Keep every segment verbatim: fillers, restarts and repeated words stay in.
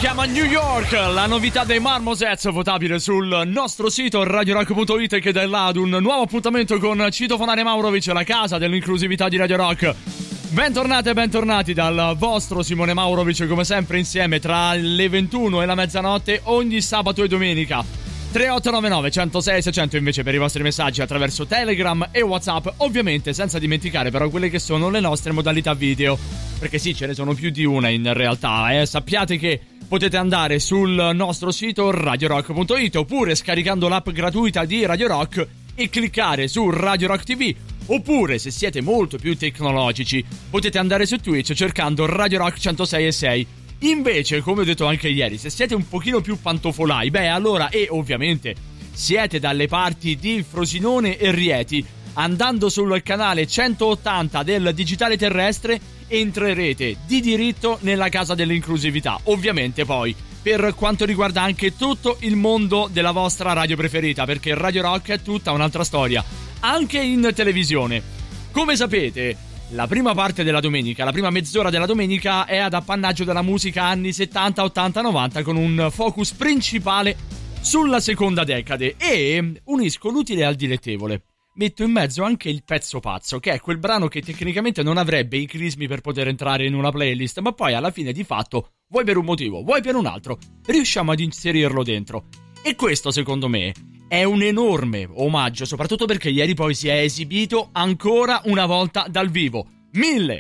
chiama New York, la novità dei Marmosets, votabile sul nostro sito radio rock punto it, che dà là ad un nuovo appuntamento con Citofonare Maurovic, la casa dell'inclusività di Radio Rock. Bentornate e bentornati dal vostro Simone Maurovic, come sempre insieme tra le ventuno e la mezzanotte ogni sabato e domenica. tre otto nove nove uno zero sei sei zero zero invece per i vostri messaggi attraverso Telegram e WhatsApp, ovviamente senza dimenticare però quelle che sono le nostre modalità video, perché sì, ce ne sono più di una in realtà, eh. Sappiate che potete andare sul nostro sito radio rock punto it oppure scaricando l'app gratuita di Radio Rock e cliccare su Radio Rock T V, oppure se siete molto più tecnologici potete andare su Twitch cercando Radio Rock centosei e sei. Invece, come ho detto anche ieri, se siete un pochino più pantofolai, beh allora, e ovviamente siete dalle parti di Frosinone e Rieti, andando sul canale centottanta del Digitale Terrestre entrerete di diritto nella casa dell'inclusività. Ovviamente poi per quanto riguarda anche tutto il mondo della vostra radio preferita, perché Radio Rock è tutta un'altra storia, anche in televisione. Come sapete, la prima parte della domenica, la prima mezz'ora della domenica è ad appannaggio della musica anni settanta, ottanta, novanta, con un focus principale sulla seconda decade, e unisco l'utile al dilettevole. Metto in mezzo anche il pezzo pazzo, che è quel brano che tecnicamente non avrebbe i crismi per poter entrare in una playlist, ma poi alla fine di fatto, vuoi per un motivo, vuoi per un altro, riusciamo ad inserirlo dentro. E questo, secondo me, è un enorme omaggio, soprattutto perché ieri poi si è esibito ancora una volta dal vivo.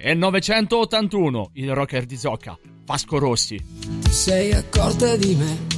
millenovecentottantuno, il rocker di Zocca, Vasco Rossi. Ti sei accorta di me